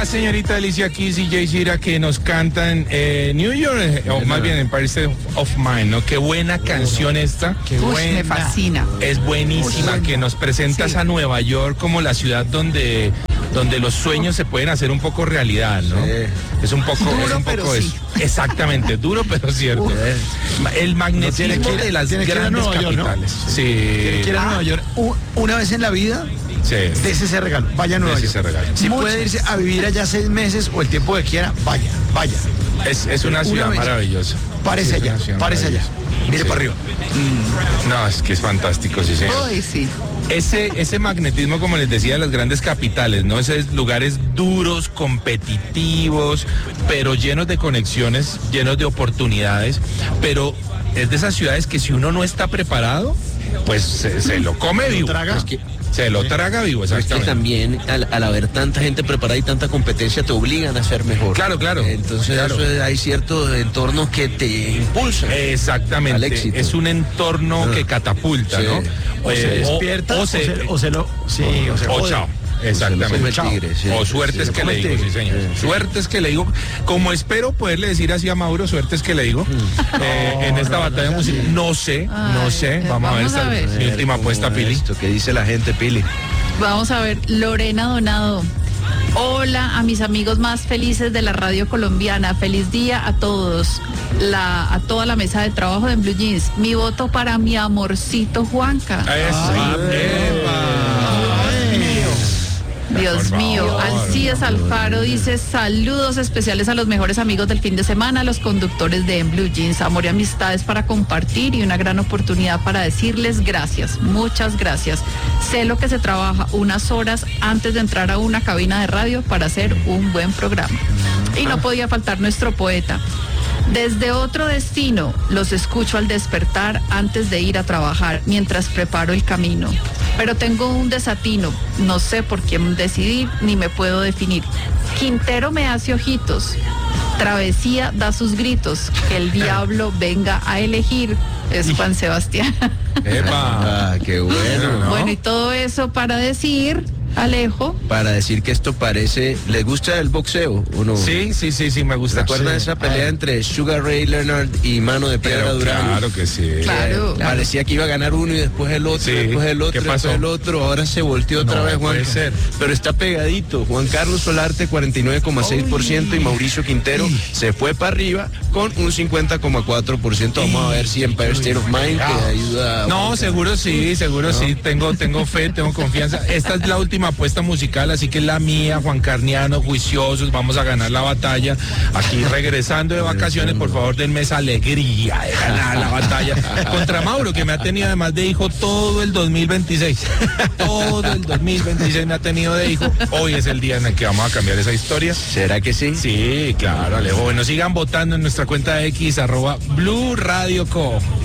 Señorita Alicia Keys y Jay Zira que nos cantan New York, o más bien Empire State of Mind, ¿no? Qué buena canción esta. Qué buena. Me fascina. Es buenísima, que nos presentas a Nueva York como la ciudad donde los sueños se pueden hacer un poco realidad, ¿no? Sí. Es un poco, duro, es un pero poco sí. eso. Exactamente, duro pero cierto. El magnetismo de las grandes capitales. ¿No? Sí. Tiene que ir a Nueva York una vez en la vida. Sí. Dese ese regalo, vaya a Nueva York. Si puede irse a vivir allá 6 meses o el tiempo que quiera, vaya. Es una ciudad maravillosa. Párese allá. Mire para arriba. No, es que es fantástico, sí, señor. Uy, sí. Ese magnetismo, como les decía, de las grandes capitales, ¿no? Esos lugares duros, competitivos, pero llenos de conexiones, llenos de oportunidades, pero es de esas ciudades que si uno no está preparado, pues se lo come vivo. Se lo traga vivo, exactamente. Es que también al haber tanta gente preparada y tanta competencia te obligan a ser mejor. Claro. Entonces hay ciertos entornos que te impulsan. Exactamente. Al éxito. Es un entorno que catapulta, sí. ¿no? O se despierta o chao. Exactamente. O suertes que le digo, sí, señor. Suertes que le digo, como espero poderle decir así a Mauro, suertes que le digo en esta batalla musical. No sé. Vamos a ver. Mi última apuesta, Pili. Esto que dice la gente, Pili. Vamos a ver, Lorena Donado. Hola a mis amigos más felices de la radio colombiana. Feliz día a todos. A toda la mesa de trabajo de Blue Jeans. Mi voto para mi amorcito Juanca. Dios mío, Alcides Alfaro dice saludos especiales a los mejores amigos del fin de semana, los conductores de Blue Jeans, amor y amistades para compartir y una gran oportunidad para decirles gracias, muchas gracias. Sé lo que se trabaja unas horas antes de entrar a una cabina de radio para hacer un buen programa. Y no podía faltar nuestro poeta. Desde otro destino, los escucho al despertar antes de ir a trabajar, mientras preparo el camino. Pero tengo un desatino, no sé por quién decidir, ni me puedo definir. Quintero me hace ojitos, Travesía da sus gritos, que el diablo venga a elegir. Es Juan Sebastián. ¡Epa! ¡Qué bueno! ¿No? Bueno, y todo eso para decir... Alejo. Para decir que esto parece... ¿Les gusta el boxeo o no? Sí, me gusta. ¿Se acuerdan de esa pelea entre Sugar Ray Leonard y Mano de Piedra Durán? Claro que sí. Claro. Parecía que iba a ganar uno y después el otro, después el otro, ¿Qué pasó? después el otro. Ahora se volteó otra vez, Juan. Puede ser. Pero está pegadito. Juan Carlos Solarte, 49,6%, y Mauricio Quintero se fue para arriba con un 50,4%. Vamos a ver si Empire State of Mind que ayuda. No, seguro sí. Tengo fe, tengo confianza. Esta es la última apuesta musical, así que es la mía, Juan Carniano, juiciosos, vamos a ganar la batalla. Aquí regresando de vacaciones, por favor denme esa alegría de ganar la batalla contra Mauro, que me ha tenido además de hijo todo el 2026. Todo el 2026 me ha tenido de hijo. Hoy es el día en el que vamos a cambiar esa historia. ¿Será que sí? Sí, claro, Alejo. Bueno, sigan votando en nuestra cuenta de X, @Blue Radio Co.